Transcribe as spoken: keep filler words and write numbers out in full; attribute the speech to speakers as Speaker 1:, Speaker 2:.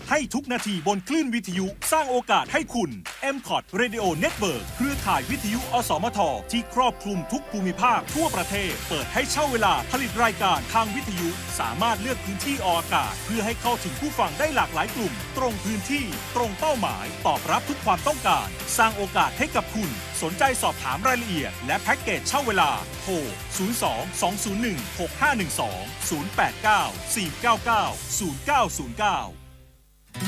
Speaker 1: ให้ทุกนาทีบนคลื่นวิทยุสร้างโอกาสให้คุณ เอ็ม คอท Radio Network เครือข่ายวิทยุอสมทที่ครอบคลุมทุกภูมิภาคทั่วประเทศเปิดให้เช่าเวลาผลิตรายการทางวิทยุสามารถเลือกพื้นที่ออกอากาศเพื่อให้เข้าถึงผู้ฟังได้หลากหลายกลุ่มตรงพื้นที่ตรงเป้าหมายตอบรับทุกความต้องการสร้างโอกาสให้กับคุณสนใจสอบถามรายละเอียดและแพ็กเกจเช่าเวลาโทรศูนย์ สอง สอง ศูนย์ หนึ่ง หก ห้า หนึ่ง สอง ศูนย์ แปด เก้า สี่ เก้า เก้า ศูนย์ เก้า ศูนย์ เก้า